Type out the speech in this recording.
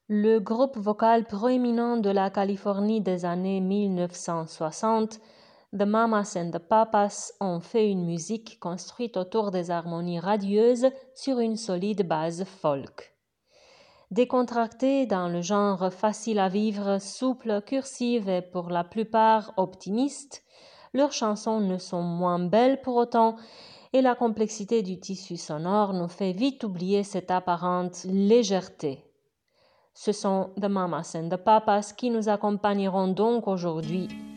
Le groupe vocal proéminent de la Californie des années 1960, The Mamas and the Papas, ont fait une musique construite autour des harmonies radieuses sur une solide base folk. Décontractée dans le genre facile à vivre, souple, cursive et pour la plupart optimiste, leurs chansons ne sont moins belles pour autant et la complexité du tissu sonore nous fait vite oublier cette apparente légèreté. Ce sont The Mamas and the Papas qui nous accompagneront donc aujourd'hui